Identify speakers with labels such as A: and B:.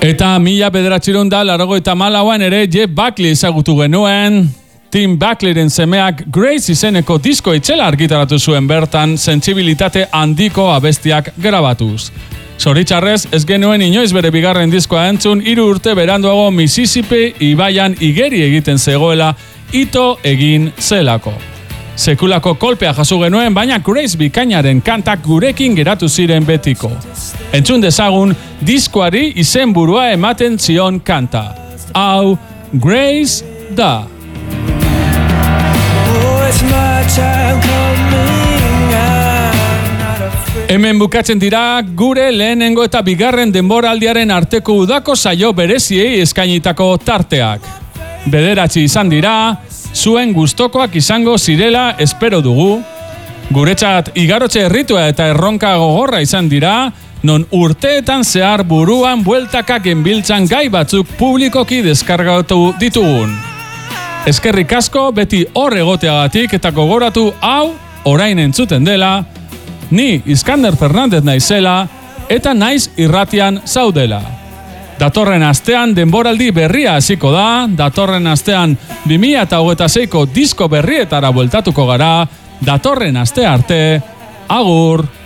A: Eta 1984an ere Jeff Buckley ezagutu genuen. Tim Buckleyren semeak Grace izeneko disko itzela argitaratu zuen bertan sentsibilitate handiko abestiak grabatuz. Zoritxarrez ez genuen inoiz bere bigarren diskoa entzun 3 urte beranduago Mississippi ibaian igeri egiten zegoela ito egin zelako. Sekulako kolpea jaso genuen, baina Grace bikainaren kantak gurekin geratu ziren betiko. Entzun dezagun diskoari izenburua ematen zion kanta. Hau Grace da. Hemen bukatzen dira gure lehenengo eta bigarren denboraldiaren arteko udako saio bereziei eskainitako tarteak. 9 izan dira, zuen gustokoak izango zirela espero dugu. Guretzat igarotxe erritua eta erronka gogorra izan dira, non urteetan zehar buruan bueltaka genbiltzan gai batzuk publikoki deskargatu ditugun. Eskerrik asko beti hor egoteagatik eta gogoratu hau orain entzuten dela, ni Iskander Fernandez naizela eta naiz irratian zaudela. Datorren astean denboraldi berria hasiko da, datorren astean 2026ko disko berrietara bueltatuko gara, datorren aste arte, agur!